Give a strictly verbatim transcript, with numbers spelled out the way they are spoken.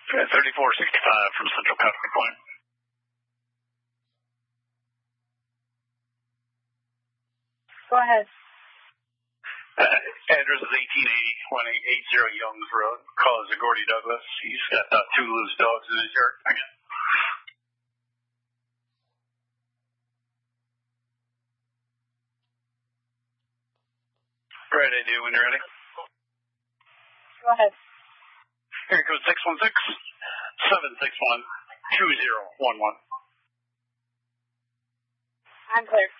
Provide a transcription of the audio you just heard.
thirty-four sixty-five from Central Contact Point. Go ahead. Uh, address is eighteen eighty, one eight eight zero Youngs Road. Call is a Gordy Douglas. He's got uh, two loose dogs in his yard. Again. Right idea when you're ready. Go ahead. Here goes six one six, seven six one, two zero one one. I'm clear.